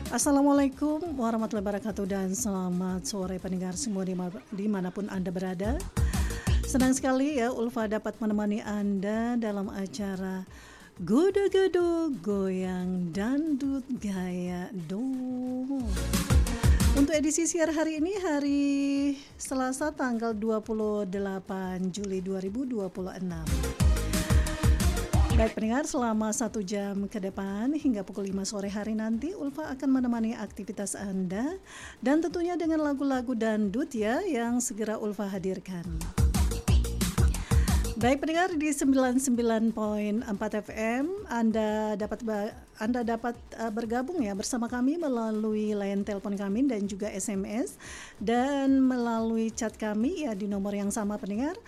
Assalamualaikum warahmatullahi wabarakatuh dan selamat sore pendengar semua dimanapun Anda berada. Senang sekali ya Ulfa dapat menemani Anda dalam acara Godo-Godo Goyang Dangdut Gaya Do. Untuk edisi siar hari ini hari Selasa tanggal 28 Juli 2026. Baik pendengar, selama 1 jam ke depan hingga pukul 5 sore hari nanti Ulfa akan menemani aktivitas Anda dan tentunya dengan lagu-lagu dangdut ya yang segera Ulfa hadirkan. Baik pendengar, di 99.4 FM Anda dapat bergabung ya bersama kami melalui line telepon kami dan juga SMS dan melalui chat kami ya di nomor yang sama pendengar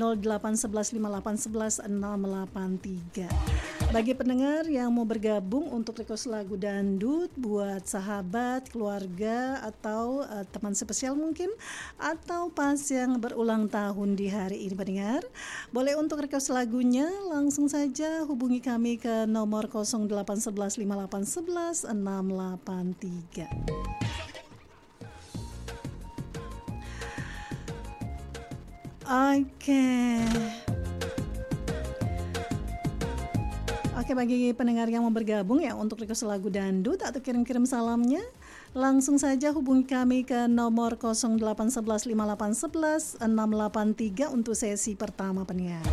08115811 683. Bagi pendengar yang mau bergabung untuk request lagu dangdut buat sahabat, keluarga atau teman spesial mungkin atau pas yang berulang tahun di hari ini pendengar, boleh untuk request lagunya langsung saja hubungi kami ke nomor 08115811 683. Oke, bagi pendengar yang mau bergabung ya untuk request lagu dangdut atau kirim-kirim salamnya, langsung saja hubungi kami ke nomor 08115811 683 untuk sesi pertama pendengar.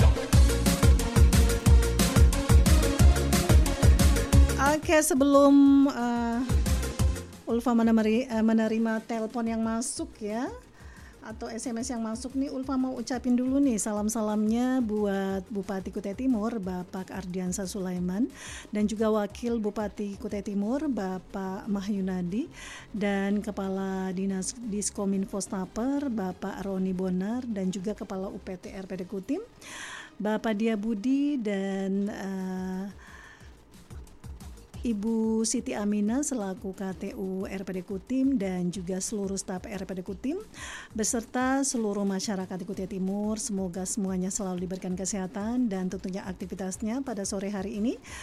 Oke, sebelum Ulfa menerima telepon yang masuk ya atau SMS yang masuk nih, Ulfa mau ucapin dulu nih salam-salamnya buat Bupati Kutai Timur Bapak Ardiansa Sulaiman dan juga Wakil Bupati Kutai Timur Bapak Mahyunadi dan Kepala Dinas Diskominfo Staper Bapak Roni Bonar dan juga Kepala UPT RPD Kutim Bapak Dia Budi dan Ibu Siti Amina selaku KTU RPD Kutim dan juga seluruh staf RPD Kutim beserta seluruh masyarakat di Kutai Timur. Semoga semuanya selalu diberikan kesehatan dan tentunya aktivitasnya pada sore hari ini